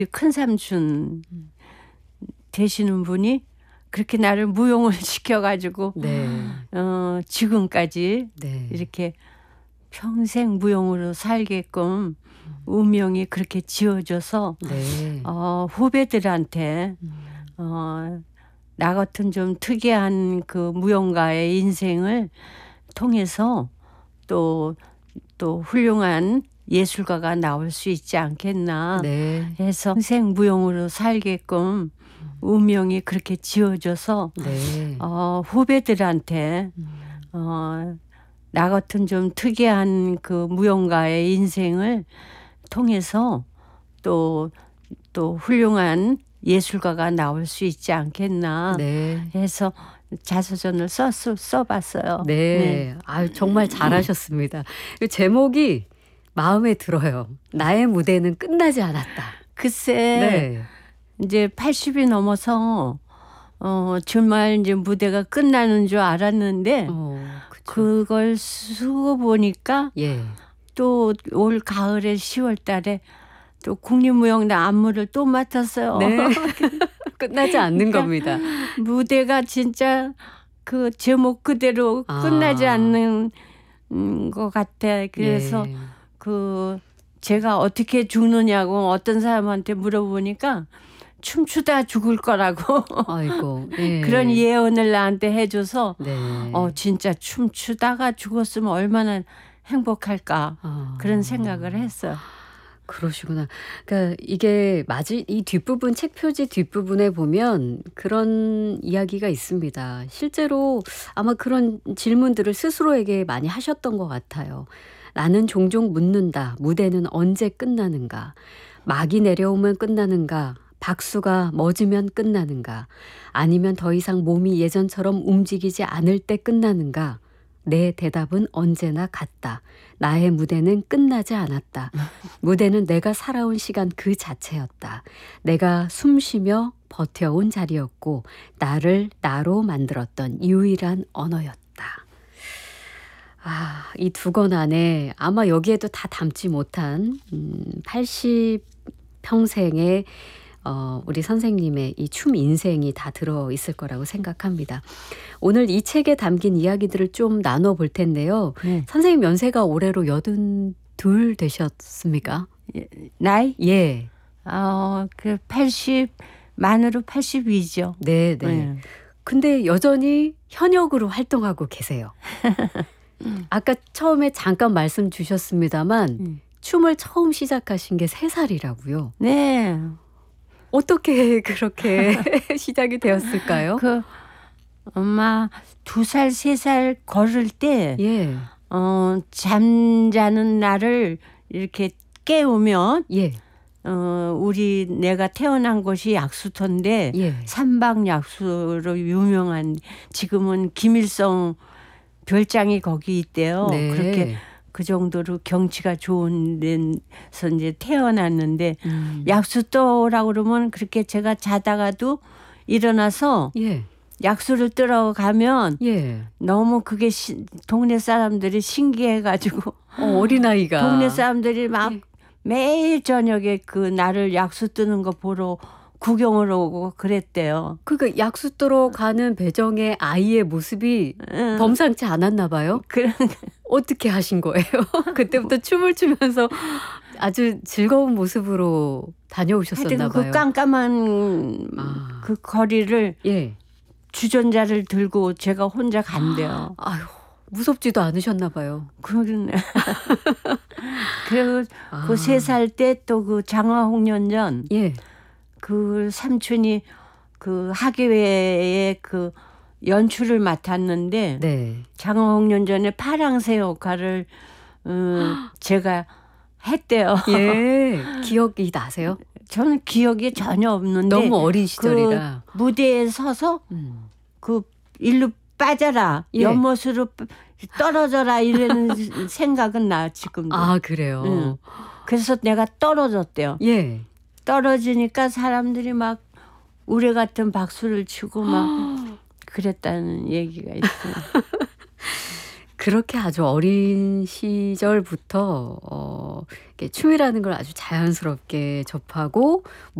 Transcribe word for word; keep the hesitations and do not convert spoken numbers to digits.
큰 삼촌 음. 되시는 분이 그렇게 나를 무용을 시켜가지고 네. 어, 지금까지 네. 이렇게 평생 무용으로 살게끔 운명이 그렇게 지어줘서 네. 어, 후배들한테 음. 어, 나 같은 좀 특이한 그 무용가의 인생을 통해서 또, 또 훌륭한 예술가가 나올 수 있지 않겠나 네. 해서 평생 무용으로 살게끔 운명이 그렇게 지어줘서 네. 어, 후배들한테 음. 어, 나 같은 좀 특이한 그 무용가의 인생을 통해서 또, 또 훌륭한 예술가가 나올 수 있지 않겠나 네. 해서 자서전을 써, 써, 써봤어요. 네. 네. 아유, 정말 잘하셨습니다. 이 제목이 마음에 들어요. 나의 무대는 끝나지 않았다. 글쎄, 네. 이제 팔십이 넘어서 어, 정말 이제 무대가 끝나는 줄 알았는데 어, 그쵸. 그걸 쓰고 보니까 예. 또 올 가을에 시월 달에 또 국립무용단 안무를 또 맡았어요. 네. 끝나지 않는 그러니까 겁니다. 무대가 진짜 그 제목 그대로 아. 끝나지 않는 음, 것 같아. 그래서 예. 그 제가 어떻게 죽느냐고 어떤 사람한테 물어보니까 춤추다 죽을 거라고 아이고. 예. 그런 예언을 나한테 해줘서 네. 어 진짜 춤추다가 죽었으면 얼마나 행복할까 아. 그런 생각을 했어요. 그러시구나. 그러니까 이게 맞이 이 뒷부분 책 표지 뒷부분에 보면 그런 이야기가 있습니다. 실제로 아마 그런 질문들을 스스로에게 많이 하셨던 것 같아요. 나는 종종 묻는다. 무대는 언제 끝나는가? 막이 내려오면 끝나는가? 박수가 멎으면 끝나는가? 아니면 더 이상 몸이 예전처럼 움직이지 않을 때 끝나는가? 내 대답은 언제나 같다. 나의 무대는 끝나지 않았다. 무대는 내가 살아온 시간 그 자체였다. 내가 숨쉬며 버텨온 자리였고 나를 나로 만들었던 유일한 언어였다. 아, 이 두 권 안에 아마 여기에도 다 담지 못한 음, 팔십 평생의 어, 우리 선생님의 이 춤 인생이 다 들어있을 거라고 생각합니다. 오늘 이 책에 담긴 이야기들을 좀 나눠볼 텐데요. 네. 선생님 연세가 올해로 여든둘 되셨습니까? 나이? 예. 어, 그 팔십 만으로 팔십이죠. 네, 네. 네. 근데 여전히 현역으로 활동하고 계세요. 아까 처음에 잠깐 말씀 주셨습니다만 음. 춤을 처음 시작하신 게 세 살이라고요. 네. 어떻게 그렇게 시작이 되었을까요? 그 엄마 두 살, 세 살 걸을 때 예. 어, 잠자는 나를 이렇게 깨우면 예. 어, 우리 내가 태어난 곳이 약수터인데 예. 삼박약수로 유명한 지금은 김일성 별장이 거기 있대요. 네. 그렇게 그 정도로 경치가 좋은 데서 이제 태어났는데 음. 약수터라고 그러면 그렇게 제가 자다가도 일어나서 예. 약수를 뜨러 가면 예. 너무 그게 시, 동네 사람들이 신기해가지고 어, 어린아이가. 동네 사람들이 막 예. 매일 저녁에 그 나를 약수 뜨는 거 보러 구경을 오고 그랬대요. 그러니까 약수터로 가는 배정의 아이의 모습이 응. 범상치 않았나 봐요. 그런 어떻게 하신 거예요? 그때부터 춤을 추면서 아주 즐거운 모습으로 다녀오셨었나 그 봐요. 깜깜한 아. 그 거리를 예. 주전자를 들고 제가 혼자 간대요. 아유, 무섭지도 않으셨나 봐요. 그러네. 그리고 아. 그 세 살 때 또 그 장화홍련전 예. 그 삼촌이 그 학예회에 그 연출을 맡았는데 네. 장화홍련전의 파랑새 역할을 음, 제가 했대요. 예. 기억이 나세요? 저는 기억이 전혀 없는데 너무 어린 시절이라. 그 무대에 서서 음. 그 일로 빠져라 예. 연못으로 떨어져라 이런 생각은 나 지금도. 아, 그래요. 응. 그래서 내가 떨어졌대요. 예. 떨어지니까 사람들이 막 우레 같은 박수를 치고 막 그랬다는 얘기가 있어요. 그렇게 아주 어린 시절부터 어, 이렇게 춤이라는 걸 아주 자연스럽게 접하고